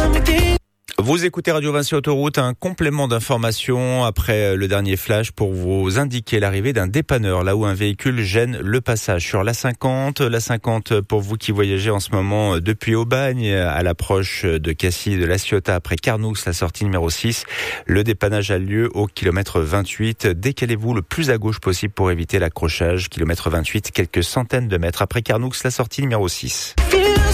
Vous écoutez Radio Vinci Autoroute, un complément d'information après le dernier flash pour vous indiquer l'arrivée d'un dépanneur, là où un véhicule gêne le passage sur l'A50. L'A50 pour vous qui voyagez en ce moment depuis Aubagne, à l'approche de Cassis de La Ciotat après Carnoux, la sortie numéro 6. Le dépannage a lieu au kilomètre 28. Décalez-vous le plus à gauche possible pour éviter l'accrochage. Kilomètre 28, quelques centaines de mètres après Carnoux, la sortie numéro 6.